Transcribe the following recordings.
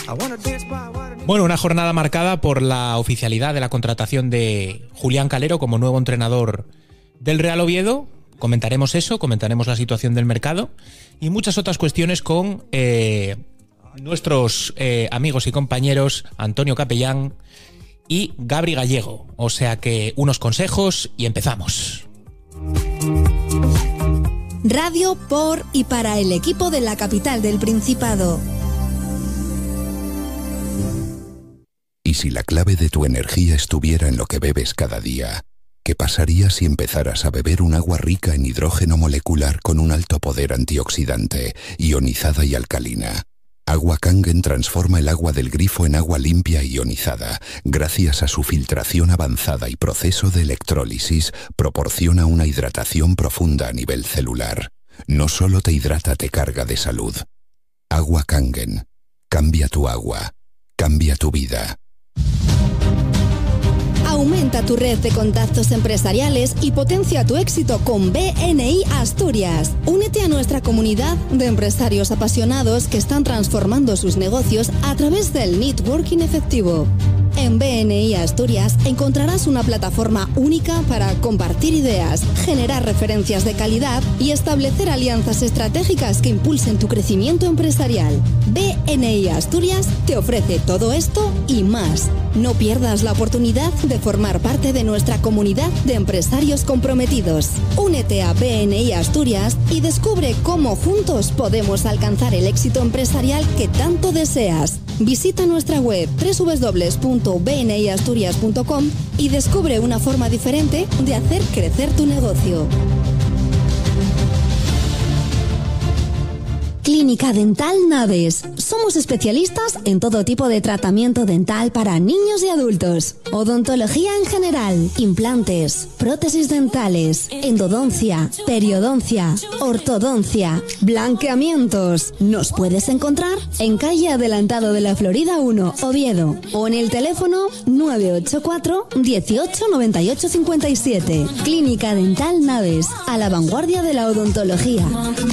Bueno, una jornada marcada por la oficialidad de la contratación de Julián Calero como nuevo entrenador del Real Oviedo. Comentaremos eso, comentaremos la situación del mercado y muchas otras cuestiones con nuestros amigos y compañeros Antonio Capellán y Gabri Gallego. O sea que unos consejos y empezamos. Radio por y para el equipo de la capital del Principado. ¿Y si la clave de tu energía estuviera en lo que bebes cada día? ¿Qué pasaría si empezaras a beber un agua rica en hidrógeno molecular con un alto poder antioxidante, ionizada y alcalina? Agua Kangen transforma el agua del grifo en agua limpia e ionizada. Gracias a su filtración avanzada y proceso de electrólisis, proporciona una hidratación profunda a nivel celular. No solo te hidrata, te carga de salud. Agua Kangen. Cambia tu agua. Cambia tu vida. Aumenta tu red de contactos empresariales y potencia tu éxito con BNI Asturias. Únete a nuestra comunidad de empresarios apasionados que están transformando sus negocios a través del networking efectivo. En BNI Asturias encontrarás una plataforma única para compartir ideas, generar referencias de calidad y establecer alianzas estratégicas que impulsen tu crecimiento empresarial. BNI Asturias te ofrece todo esto y más. No pierdas la oportunidad de formar parte de nuestra comunidad de empresarios comprometidos. Únete a BNI Asturias y descubre cómo juntos podemos alcanzar el éxito empresarial que tanto deseas. Visita nuestra web www.bniasturias.com y descubre una forma diferente de hacer crecer tu negocio. Clínica Dental Naves. Somos especialistas en todo tipo de tratamiento dental para niños y adultos. Odontología en general, implantes, prótesis dentales, endodoncia, periodoncia, ortodoncia, blanqueamientos. Nos puedes encontrar en calle Adelantado de la Florida 1, Oviedo, o en el teléfono 984 18 98 57. Clínica Dental Naves, a la vanguardia de la odontología.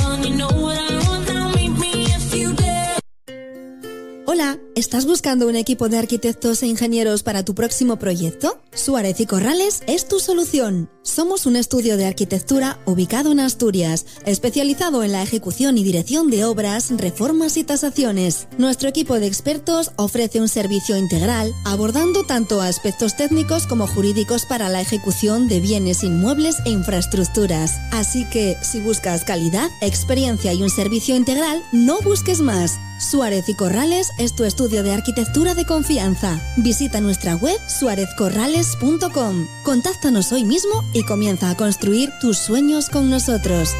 Hola, ¿estás buscando un equipo de arquitectos e ingenieros para tu próximo proyecto? Suárez y Corrales es tu solución. Somos un estudio de arquitectura ubicado en Asturias, especializado en la ejecución y dirección de obras, reformas y tasaciones. Nuestro equipo de expertos ofrece un servicio integral, abordando tanto aspectos técnicos como jurídicos para la ejecución de bienes inmuebles e infraestructuras. Así que, si buscas calidad, experiencia y un servicio integral, no busques más. Suárez y Corrales es tu estudio de arquitectura de confianza. Visita nuestra web suarezcorrales.com. Contáctanos hoy mismo y comienza a construir tus sueños con nosotros.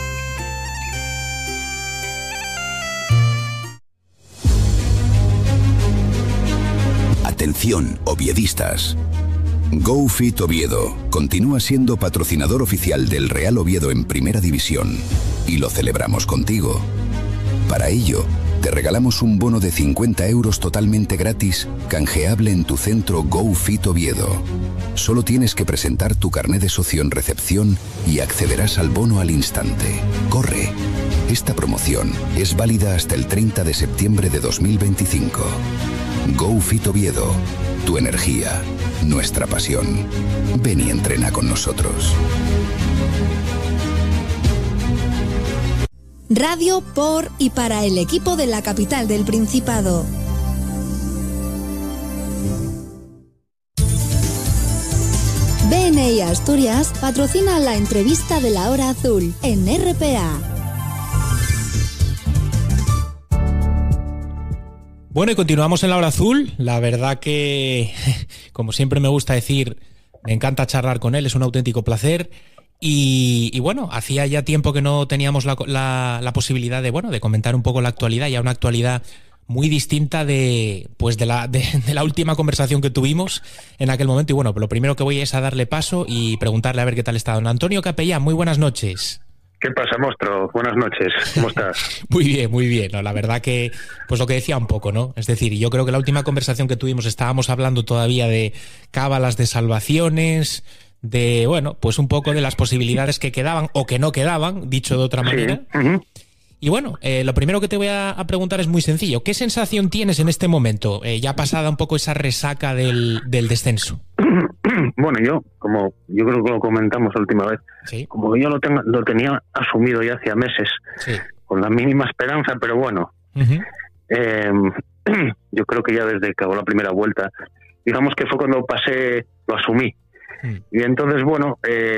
Atención, oviedistas. GoFit Oviedo continúa siendo patrocinador oficial del Real Oviedo en Primera División y lo celebramos contigo. Para ello, te regalamos un bono de 50 euros totalmente gratis, canjeable en tu centro GoFit Oviedo. Solo tienes que presentar tu carné de socio en recepción y accederás al bono al instante. ¡Corre! Esta promoción es válida hasta el 30 de septiembre de 2025. GoFit Oviedo. Tu energía, nuestra pasión. Ven y entrena con nosotros. Radio por y para el equipo de la capital del Principado. BNI Asturias patrocina la entrevista de la hora azul en RPA. Bueno, y continuamos en la hora azul. La verdad que, como siempre me gusta decir, me encanta charlar con él, es un auténtico placer. Y bueno, hacía ya tiempo que no teníamos la posibilidad de comentar un poco la actualidad, ya una actualidad muy distinta de la última conversación que tuvimos en aquel momento. Y bueno, lo primero que voy es a darle paso y preguntarle a ver qué tal está don Antonio Capellán. Muy buenas noches. ¿Qué pasa, monstruo? Buenas noches, ¿cómo estás? Muy bien, muy bien. No, la verdad que, pues lo que decía un poco, ¿no? Es decir, yo creo que la última conversación que tuvimos estábamos hablando todavía de cábalas de salvaciones, de, bueno, pues un poco de las posibilidades que quedaban o que no quedaban, dicho de otra manera. Sí. Uh-huh. Y bueno, lo primero que te voy a preguntar es muy sencillo. ¿Qué sensación tienes en este momento, ya pasada un poco esa resaca del descenso? Bueno, yo creo que lo comentamos la última vez, ¿Sí? como yo lo tenía asumido ya hacía meses, Sí. con la mínima esperanza, pero bueno, yo creo que ya desde que acabó la primera vuelta, digamos que fue cuando lo asumí. Y entonces, bueno,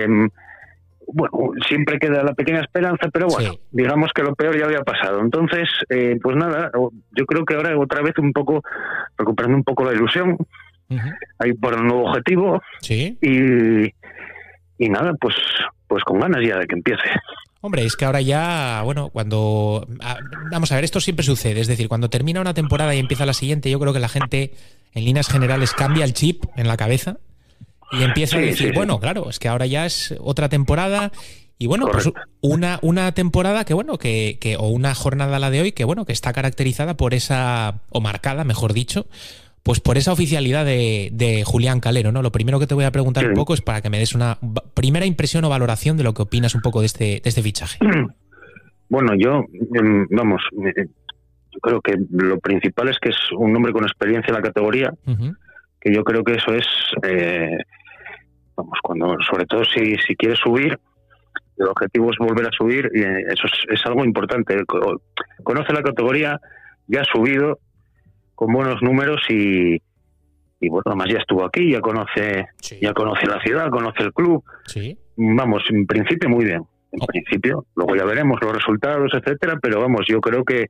siempre queda la pequeña esperanza, pero bueno, Sí. digamos que lo peor ya había pasado. Entonces, pues nada, yo creo que ahora otra vez un poco, recuperando un poco la ilusión, hay por un nuevo objetivo. Sí. Y nada, pues con ganas ya de que empiece. Hombre, es que ahora ya, bueno, vamos a ver, esto siempre sucede, es decir, cuando termina una temporada y empieza la siguiente, yo creo que la gente, en líneas generales, cambia el chip en la cabeza y empieza a decir, bueno, claro, es que ahora ya es otra temporada y bueno, Correcto. pues una temporada que bueno, o una jornada la de hoy que bueno, que está caracterizada por esa, o marcada, mejor dicho, pues por esa oficialidad de Julián Calero, ¿no? Lo primero que te voy a preguntar un poco es para que me des una primera impresión o valoración de lo que opinas un poco de este fichaje. Bueno, yo creo que lo principal es que es un hombre con experiencia en la categoría, que yo creo que eso es, cuando, sobre todo si quieres subir, el objetivo es volver a subir, y eso es algo importante. Conoce la categoría, ya ha subido con buenos números y bueno, además ya estuvo aquí, ya conoce la ciudad, conoce el club. Sí. Vamos, en principio muy bien. En principio, luego ya veremos los resultados, etcétera, pero vamos, yo creo que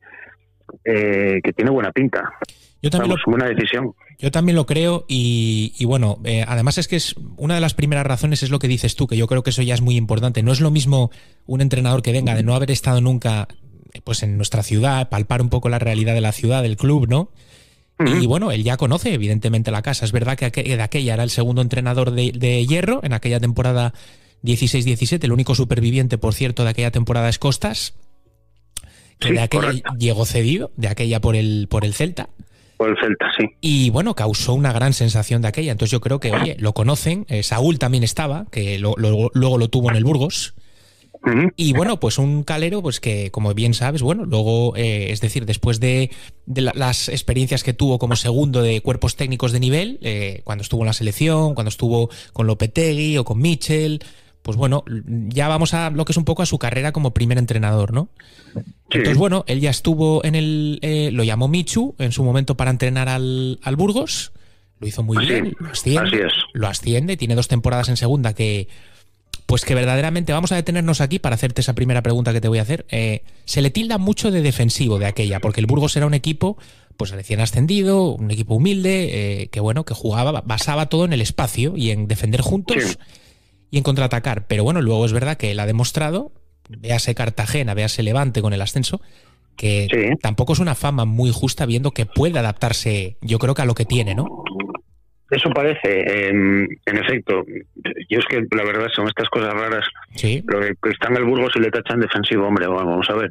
tiene buena pinta. Yo también buena decisión. Yo también lo creo y bueno, además es que es una de las primeras razones es lo que dices tú, que yo creo que eso ya es muy importante. No es lo mismo un entrenador que venga de no haber estado nunca pues en nuestra ciudad, palpar un poco la realidad de la ciudad, del club, ¿no? Y bueno, él ya conoce evidentemente la casa. Es verdad que de aquella era el segundo entrenador de Hierro en aquella temporada 16-17. El único superviviente, por cierto, de aquella temporada es Costas, que de aquella llegó cedido, de aquella por el Celta. Por el Celta, sí. Y bueno, causó una gran sensación de aquella. Entonces yo creo que, oye, lo conocen. Saúl también estaba, que luego lo tuvo en el Burgos. Y bueno, pues un Calero, pues que como bien sabes, bueno, luego, es decir, después de las experiencias que tuvo como segundo de cuerpos técnicos de nivel, cuando estuvo en la selección, cuando estuvo con Lopetegui o con Michel, pues bueno, ya vamos a lo que es un poco a su carrera como primer entrenador, ¿no? Sí. Entonces, bueno, él ya estuvo lo llamó Michu en su momento para entrenar al Burgos, lo hizo muy bien, lo asciende, tiene 2 temporadas en segunda que verdaderamente, vamos a detenernos aquí para hacerte esa primera pregunta que te voy a hacer. Se le tilda mucho de defensivo de aquella, porque el Burgos era un equipo pues recién ascendido, un equipo humilde, que bueno, que jugaba, basaba todo en el espacio y en defender juntos y en contraatacar. Pero bueno, luego es verdad que él ha demostrado, véase Cartagena, véase Levante con el ascenso, que tampoco es una fama muy justa, viendo que puede adaptarse, yo creo que a lo que tiene, ¿no? Eso parece, en efecto. Yo es que la verdad son estas cosas raras. Sí. Lo que está en el Burgos y le tachan defensivo, hombre, vamos a ver.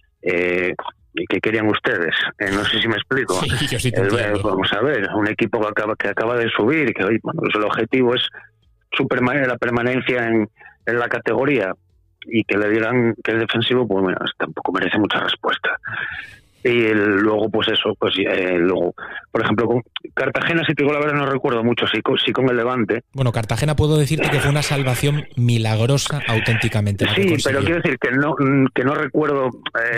¿Qué querían ustedes? No sé si me explico. Sí, yo sí te entiendo. Vamos a ver, un equipo que acaba de subir, que bueno, pues el objetivo es la permanencia en la categoría, y que le digan que es defensivo, pues bueno, tampoco merece mucha respuesta. Y luego, pues eso, luego, por ejemplo, con Cartagena, si te digo la verdad, no recuerdo mucho, sí con el Levante. Bueno, Cartagena puedo decirte que fue una salvación milagrosa auténticamente. Sí, pero quiero decir que no recuerdo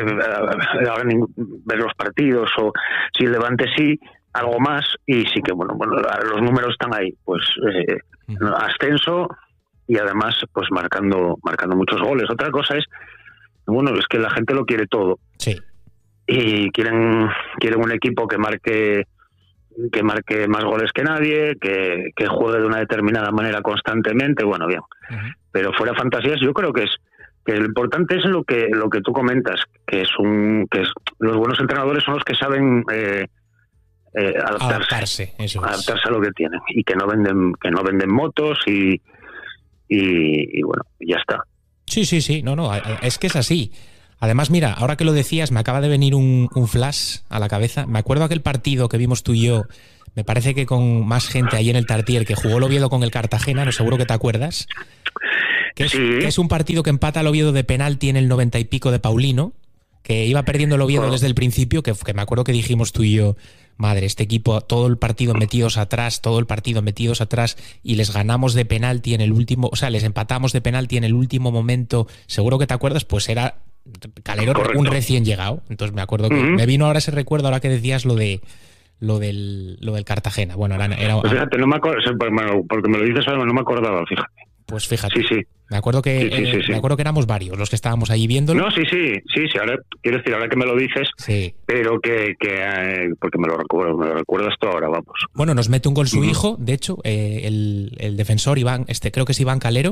ver los partidos, o si el Levante sí, algo más, y sí que, bueno, los números están ahí, pues ascenso y además pues marcando muchos goles. Otra cosa es, bueno, es que la gente lo quiere todo. Sí. Y quieren un equipo que marque más goles que nadie, que juegue de una determinada manera constantemente, bueno, bien. Pero fuera fantasías, yo creo que lo importante es lo que tú comentas, que los buenos entrenadores son los que saben adaptarse a lo que tienen, y que no venden motos y bueno, ya está. Sí, no, es que es así. Además, mira, ahora que lo decías, me acaba de venir un flash a la cabeza. Me acuerdo aquel partido que vimos tú y yo, me parece que con más gente ahí en el Tartier, que jugó el Oviedo con el Cartagena, no seguro que te acuerdas. Que es un partido que empata el Oviedo de penalti en el 90 y pico de Paulino, que iba perdiendo el Oviedo desde el principio, que me acuerdo que dijimos tú y yo, madre, este equipo, todo el partido metidos atrás, y les ganamos de penalti en el último, o sea, les empatamos de penalti en el último momento, seguro que te acuerdas, pues era Calero un recién llegado. Entonces me acuerdo que me vino ahora ese recuerdo, ahora que decías lo del Cartagena. Bueno, era pues fíjate, no me acuerdo, porque me lo dices ahora, no me acordaba, fíjate. Pues fíjate. Sí. Me acuerdo que me acuerdo que éramos varios los que estábamos allí viéndolo. No, sí, ahora quiero decir, ahora que me lo dices, pero que porque me lo recuerdas tú ahora, vamos. Bueno, nos mete un gol su hijo, de hecho, el defensor Iván, creo que es Iván Calero.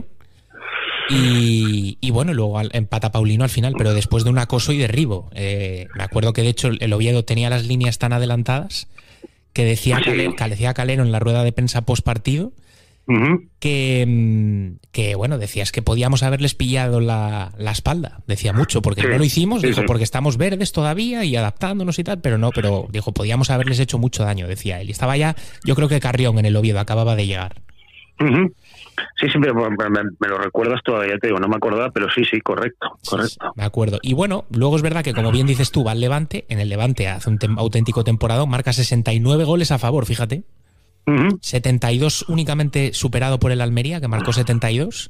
Y bueno, luego empata Paulino al final, pero después de un acoso y derribo. Me acuerdo que de hecho el Oviedo tenía las líneas tan adelantadas que decía Calero en la rueda de prensa post partido que bueno, decías que podíamos haberles pillado la espalda. Decía mucho, porque no lo hicimos, dijo, porque estamos verdes todavía y adaptándonos y tal, pero dijo, podíamos haberles hecho mucho daño, decía él. Y estaba ya, yo creo que Carrión en el Oviedo acababa de llegar. Sí, me lo recuerdas todavía, te digo, no me acordaba, pero sí, correcto. Sí, me acuerdo. Y bueno, luego es verdad que, como bien dices tú, va al Levante, en el Levante hace un auténtico temporada, marca 69 goles a favor, fíjate. 72 únicamente superado por el Almería, que marcó 72,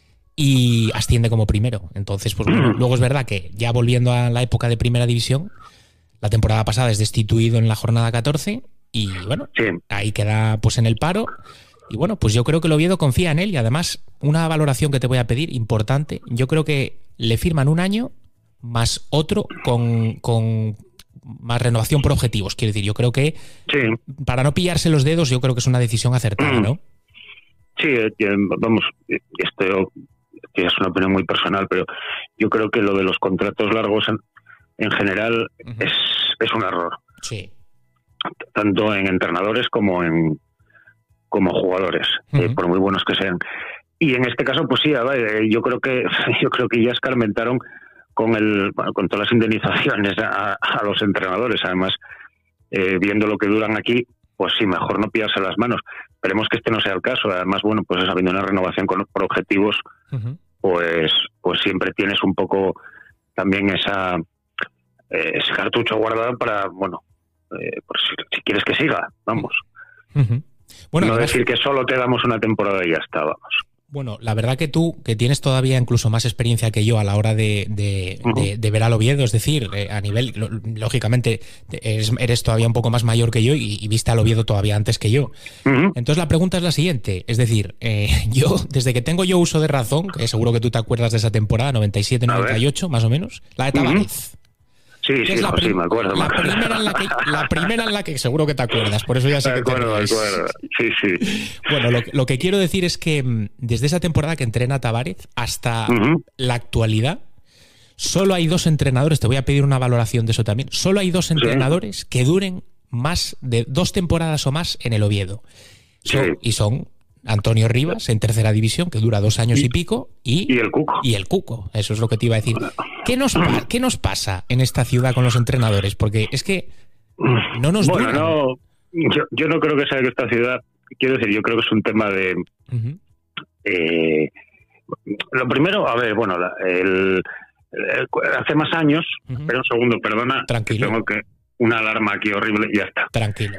y asciende como primero. Entonces, pues bueno, luego es verdad que ya volviendo a la época de Primera División, la temporada pasada es destituido en la jornada 14 y bueno, ahí queda pues en el paro. Y bueno, pues yo creo que el Oviedo confía en él, y además una valoración que te voy a pedir importante, yo creo que le firman un año más otro con más renovación por objetivos. Quiero decir, yo creo que para no pillarse los dedos, yo creo que es una decisión acertada, ¿no? Sí, vamos, esto es una opinión muy personal, pero yo creo que lo de los contratos largos en general es un error. Sí. Tanto en entrenadores como jugadores, por muy buenos que sean. Y en este caso, pues sí, yo creo que ya escarmentaron con todas las indemnizaciones a los entrenadores. Además, viendo lo que duran aquí, pues sí, mejor no pillarse las manos. Esperemos que este no sea el caso. Además, bueno, pues habiendo una renovación por objetivos, pues siempre tienes un poco también ese cartucho guardado para, bueno, pues si quieres que siga, vamos. Bueno, no además, decir que solo te damos una temporada y ya está, vamos. Bueno, la verdad que tú, que tienes todavía incluso más experiencia que yo a la hora de ver al Oviedo, es decir, a nivel, lógicamente, eres todavía un poco más mayor que yo y viste al Oviedo todavía antes que yo. Entonces la pregunta es la siguiente, es decir, yo, desde que tengo yo uso de razón, que seguro que tú te acuerdas de esa temporada, 97-98, más o menos, la de Tavares. Sí, me acuerdo. La primera en la que seguro que te acuerdas, por eso ya sé que te acuerdas. Sí. Bueno, lo que quiero decir es que desde esa temporada que entrena Tavares hasta la actualidad, solo hay 2 entrenadores, te voy a pedir una valoración de eso también, solo hay 2 entrenadores que duren más de 2 temporadas o más en el Oviedo. Y son Antonio Rivas, en tercera división, que dura 2 años y pico, y el Cuco. Eso es lo que te iba a decir. ¿Qué nos pasa en esta ciudad con los entrenadores? Porque es que no nos duran. No, yo no creo que sea que esta ciudad, quiero decir, yo creo que es un tema de... lo primero, a ver, bueno, hace más años, espera un segundo, perdona, tranquilo, tengo una alarma aquí horrible y ya está. Tranquilo.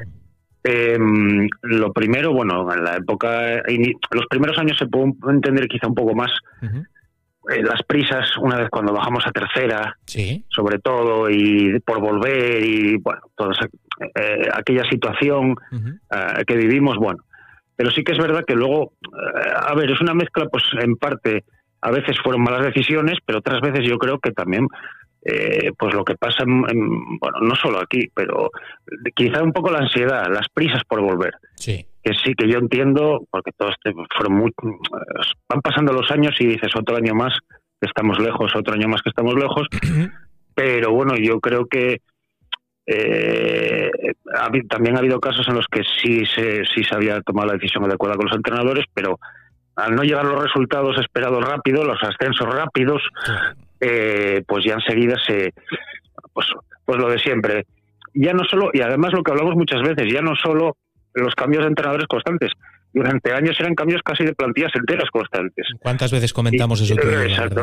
Lo primero, bueno, en la época, los primeros años se puede entender quizá un poco más las prisas, una vez cuando bajamos a tercera, sobre todo, y por volver, y bueno, toda aquella situación que vivimos, bueno. Pero sí que es verdad que luego, a ver, es una mezcla, pues en parte, a veces fueron malas decisiones, pero otras veces yo creo que también... pues lo que pasa, bueno, no solo aquí, pero quizá un poco la ansiedad, las prisas por volver. Que sí, que yo entiendo, porque todos van pasando los años y dices otro año más que estamos lejos, otro año más que estamos lejos, pero bueno, yo creo que también ha habido casos en los que sí se había tomado la decisión adecuada con los entrenadores, pero al no llegar los resultados esperados rápido, los ascensos rápidos, pues ya enseguida pues lo de siempre. Ya no solo, y además lo que hablamos muchas veces, ya no solo los cambios de entrenadores constantes. Durante años eran cambios casi de plantillas enteras constantes. ¿Cuántas veces comentamos eso? Exacto.